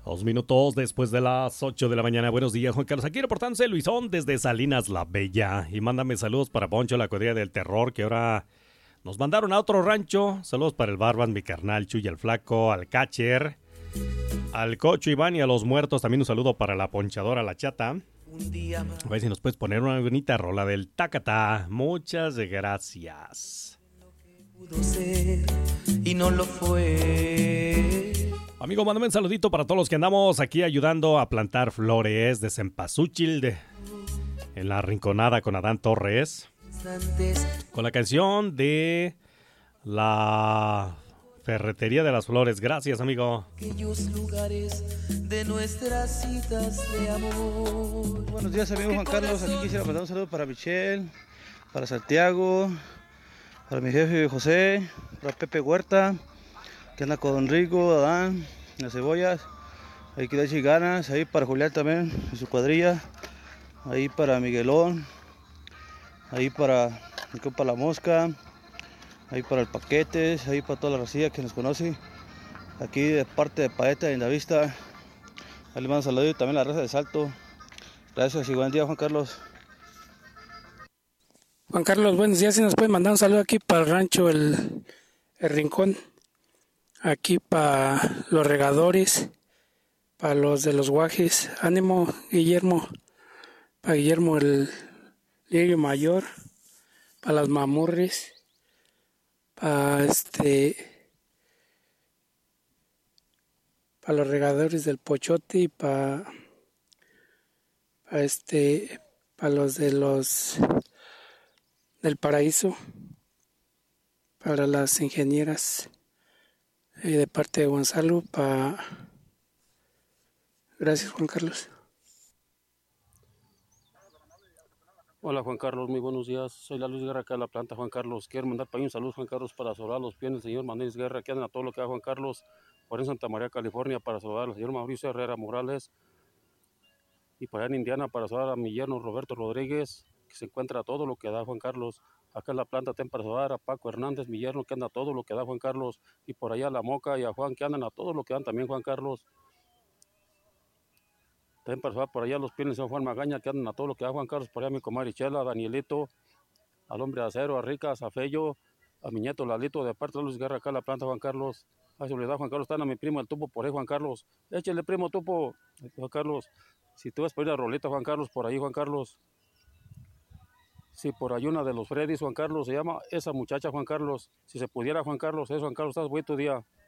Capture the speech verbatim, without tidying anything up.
Dos minutos después de las ocho de la mañana. Buenos días, Juan Carlos. Aquí reportándose Luisón desde Salinas La Bella. Y mándame saludos para Poncho, la cuadrilla del terror, que ahora nos mandaron a otro rancho. Saludos para el Barban, mi carnal, Chuy el Flaco, al Catcher, al Cocho Iván y a los muertos. También un saludo para la ponchadora, la Chata. A ver si nos puedes poner una bonita rola del Tacatá. Muchas gracias. Pudo ser y no lo fue. Amigo, mándame un saludito para todos los que andamos aquí ayudando a plantar flores de cempasúchil de, en la Rinconada con Adán Torres. Con la canción de la Ferretería de las Flores. Gracias, amigo. Aquellos lugares de nuestras citas de amor. Buenos días, amigo Juan Carlos. Aquí quisiera mandar un saludo para Michelle, para Santiago, para mi jefe José, para Pepe Huerta, que anda con Rico, Adán, las cebollas. Ahí que le eche ganas. Ahí para Julián también, en su cuadrilla. Ahí para Miguelón. Ahí para, para la mosca. Ahí para el Paquetes. Ahí para toda la racilla que nos conoce. Aquí de parte de Paeta de Indavista. Ahí le mando un saludo y también a la raza de Salto. Gracias y buen día, Juan Carlos. Juan Carlos, buenos días. Si nos pueden mandar un saludo aquí para el rancho El, el Rincón. Aquí para los regadores, para los de los guajes. Ánimo, Guillermo. Para Guillermo el Lirio Mayor. Para las mamurres. Para este. Para los regadores del Pochote y para. Para este. Para los de los. Del Paraíso. Para las ingenieras. Eh, de parte de Gonzalo, para... Gracias, Juan Carlos. Hola, Juan Carlos, muy buenos días. Soy la Luz Guerra acá de la planta, Juan Carlos. Quiero mandar para mí un saludo, Juan Carlos, para saludar a los pies del señor Manuel Guerra, que andan a todo lo que da Juan Carlos, por en Santa María, California, para saludar al señor Mauricio Herrera Morales, y para allá en Indiana, para saludar a mi yerno Roberto Rodríguez, que se encuentra a todo lo que da Juan Carlos. Acá en la planta ten para saludar a Paco Hernández, mi yerno, que anda a todo lo que da Juan Carlos, y por allá a La Moca y a Juan, que andan a todo lo que dan también Juan Carlos. También para saludar por allá a los pieles de Juan Magaña, que andan a todo lo que da Juan Carlos, por allá a mi comadre Chela, a Danielito, al hombre de acero, a Ricas, a Fello, a mi nieto Lalito, de parte de Luis Guerra, acá en la planta Juan Carlos. A su da Juan Carlos, están a mi primo el Tupo, por ahí Juan Carlos. Échale, primo Tupo, Juan Carlos. Si tú vas por ir a Roleta, Juan Carlos, por ahí Juan Carlos. Si por ahí una de los Freddys, Juan Carlos, se llama esa muchacha Juan Carlos. Si se pudiera, Juan Carlos, eso, Juan Carlos, estás buen tu día.